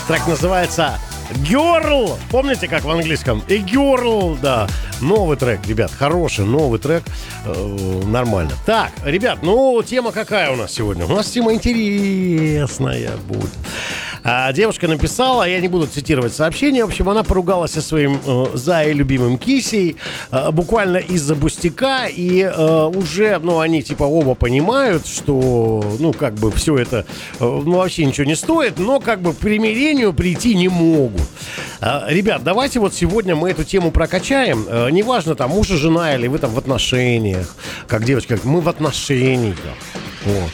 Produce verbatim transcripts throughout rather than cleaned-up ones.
Трек называется Girl. Помните, как в английском? И Girl, да. Новый трек, ребят, хороший новый трек. Э, нормально. Так, ребят, ну, тема какая у нас сегодня? У нас тема интересная будет. А девушка написала, я не буду цитировать сообщение, в общем, она поругалась со своим э, Заей любимым Кисей, э, буквально из-за пустяка, и э, уже, ну, они типа оба понимают, что, ну, как бы все это, э, ну, вообще ничего не стоит, но как бы к примирению прийти не могут. Э, ребят, давайте вот сегодня мы эту тему прокачаем, э, неважно, там, муж и жена, или вы там в отношениях, как девочка, мы в отношениях. Вот.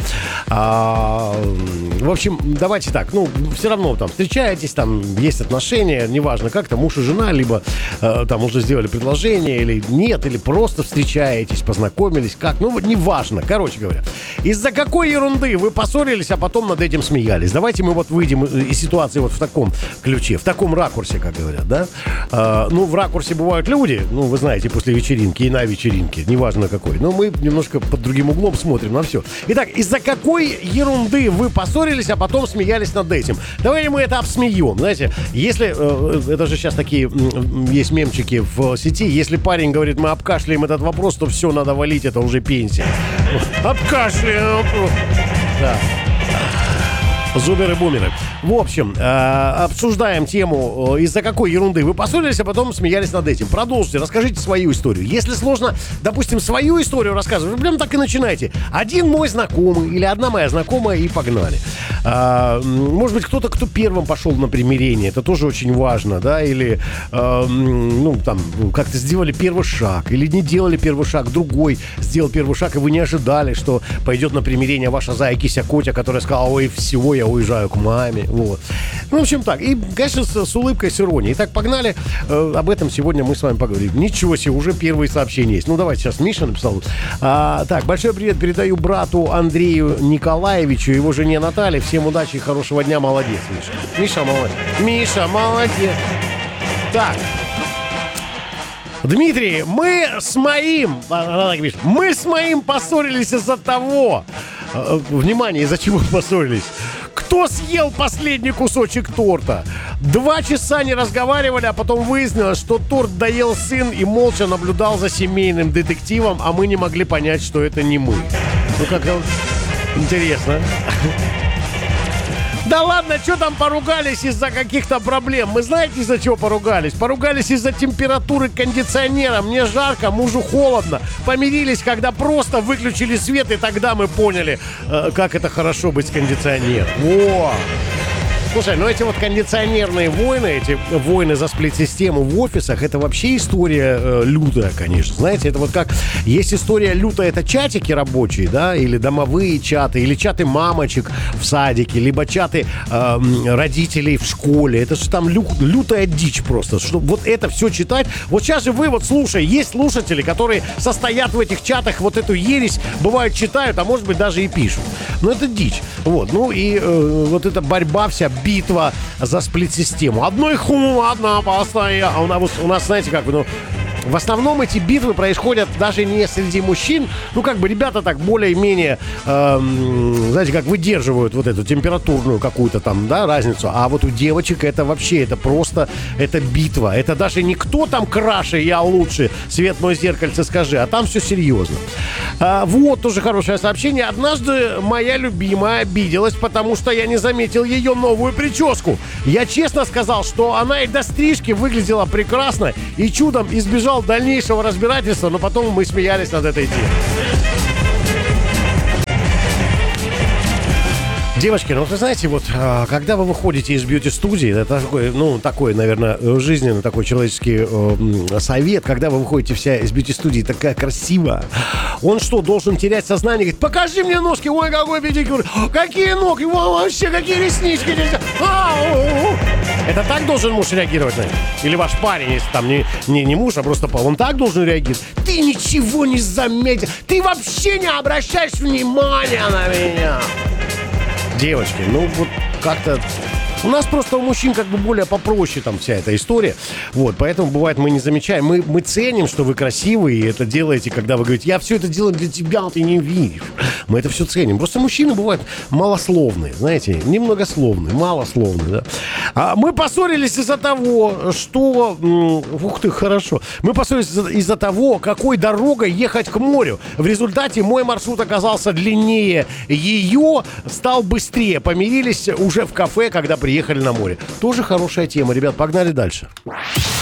А, в общем, давайте так, ну, все равно там встречаетесь, там есть отношения, неважно как, там муж и жена, либо э, там уже сделали предложение, или нет, или просто встречаетесь, познакомились, как, ну, вот неважно, короче говоря. Из-за какой ерунды вы поссорились, а потом над этим смеялись? Давайте мы вот выйдем из ситуации вот в таком ключе, в таком ракурсе, как говорят, да? А, ну, в ракурсе бывают люди, ну, вы знаете, после вечеринки и на вечеринке, неважно какой, но мы немножко под другим углом смотрим на все. Итак, из-за какой ерунды вы поссорились, а потом смеялись над этим? Давайте мы это обсмеем. Знаете, если... Э, это же сейчас такие э, есть мемчики в сети. Если парень говорит, мы обкашляем этот вопрос, то все, надо валить, это уже пенсия. Обкашляем. Да. Зуберы-бумеры. В общем, э, обсуждаем тему, э, из-за какой ерунды вы поссорились, а потом смеялись над этим. Продолжите, расскажите свою историю. Если сложно, допустим, свою историю рассказывать, вы прям так и начинайте. Один мой знакомый или одна моя знакомая, и погнали. Э, может быть, кто-то, кто первым пошел на примирение, это тоже очень важно, да, или, э, ну, там, как-то сделали первый шаг, или не делали первый шаг, другой сделал первый шаг, и вы не ожидали, что пойдет на примирение ваша Зая Кися Котя, которая сказала, ой, всего, я уезжаю к маме. Вот. Ну, в общем, так. И, конечно, с, с улыбкой, с иронией. Итак, погнали. Э, об этом сегодня мы с вами поговорим. Ничего себе, уже первые сообщения есть. Ну, давайте сейчас Миша написал. А, так, большой привет передаю брату Андрею Николаевичу, его жене Наталье. Всем удачи и хорошего дня. Молодец, Миша. Миша, молодец. Миша, молодец. Так. Дмитрий, мы с моим... Мы с моим поссорились из-за того... Внимание, из-за чего поссорились? Кто съел последний кусочек торта? Два часа не разговаривали, а потом выяснилось, что торт доел сын и молча наблюдал за семейным детективом, а мы не могли понять, что это не мы. Ну, как-то интересно. Да ладно, что там поругались из-за каких-то проблем? Мы знаете, из-за чего поругались? Поругались из-за температуры кондиционера. Мне жарко, мужу холодно. Помирились, когда просто выключили свет, и тогда мы поняли, э, как это хорошо быть с кондиционером. Во! Слушай, ну эти вот кондиционерные войны, эти войны за сплит-систему в офисах, это вообще история э, лютая, конечно. Знаете, это вот как... Есть история лютая, это чатики рабочие, да, или домовые чаты, или чаты мамочек в садике, либо чаты э, родителей в школе. Это же там лю, лютая дичь просто. Что, вот это все читать. Вот сейчас же вы вот, слушай, есть слушатели, которые состоят в этих чатах, вот эту ересь, бывает, читают, а может быть даже и пишут. Но это дичь. Вот, ну и э, вот эта борьба вся, битва за сплит-систему. Одной ху, одна постоянно. А у нас, у нас, знаете, как, ну, в основном эти битвы происходят даже не среди мужчин. Ну, как бы ребята так более-менее, эм, знаете, как выдерживают вот эту температурную какую-то там, да, разницу. А вот у девочек это вообще, это просто, это битва. Это даже не кто там краше, я лучше, свет мой зеркальце скажи, а там все серьезно. А, вот, тоже хорошее сообщение. Однажды моя любимая обиделась, потому что я не заметил ее новую прическу. Я честно сказал, что она и до стрижки выглядела прекрасно и чудом избежал дальнейшего разбирательства, но потом мы смеялись над этой темой. Девочки, ну вы знаете, вот когда вы выходите из бьюти-студии, это такой, ну, такой, наверное, жизненный такой человеческий э, совет, когда вы выходите вся из бьюти-студии такая красивая, он что, должен терять сознание? Говорит, покажи мне ножки, ой, какой педикюр, какие ноги, вообще, какие реснички. Это так должен муж реагировать на это? Или ваш парень, если там не, не, не муж, а просто пол, он так должен реагировать? Ты ничего не заметил, ты вообще не обращаешь внимания на меня. Девочки, ну вот как-то У нас просто у мужчин как бы более попроще там вся эта история. Вот, поэтому бывает мы не замечаем. Мы, мы ценим, что вы красивые, и это делаете, когда вы говорите, я все это делаю для тебя, ты не видишь. Мы это все ценим. Просто мужчины бывают малословные, знаете, немногословные, малословные, да. А мы поссорились из-за того, что... Ух ты, хорошо. Мы поссорились из-за, из-за того, какой дорогой ехать к морю. В результате мой маршрут оказался длиннее ее, стал быстрее. Помирились уже в кафе, когда приехали на море. Тоже хорошая тема, ребят. Погнали дальше.